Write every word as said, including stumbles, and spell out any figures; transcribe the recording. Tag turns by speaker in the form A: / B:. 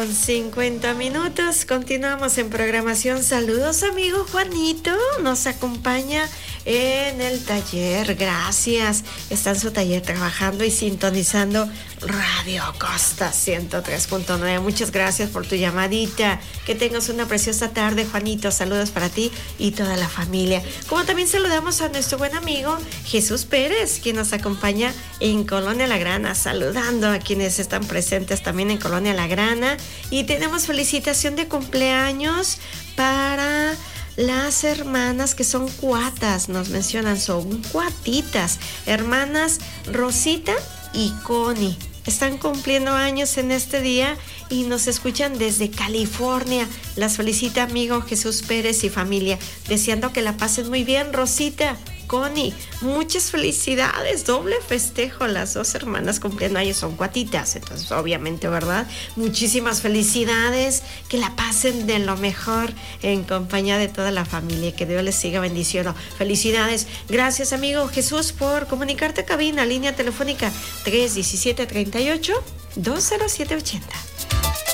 A: cincuenta minutos, continuamos en programación. Saludos, amigo Juanito, nos acompaña en el taller. Gracias, está en su taller trabajando y sintonizando Radio Costa ciento tres punto nueve. Muchas gracias por tu llamadita. Que tengas una preciosa tarde, Juanito. Saludos para ti y toda la familia. Como también saludamos a nuestro buen amigo Jesús Pérez, quien nos acompaña en Colonia La Grana, saludando a quienes están presentes también en Colonia La Grana. Y tenemos felicitación de cumpleaños para las hermanas que son cuatas, nos mencionan, son cuatitas, hermanas Rosita y Connie. Están cumpliendo años en este día y nos escuchan desde California. Las felicita amigo Jesús Pérez y familia, deseando que la pasen muy bien. Rosita, Connie, muchas felicidades, doble festejo, las dos hermanas cumpliendo años, son cuatitas, entonces obviamente, ¿verdad? Muchísimas felicidades, que la pasen de lo mejor en compañía de toda la familia, que Dios les siga bendiciendo. Felicidades, gracias amigo Jesús por comunicarte a cabina, línea telefónica tres uno siete, tres ocho, dos cero siete ocho cero.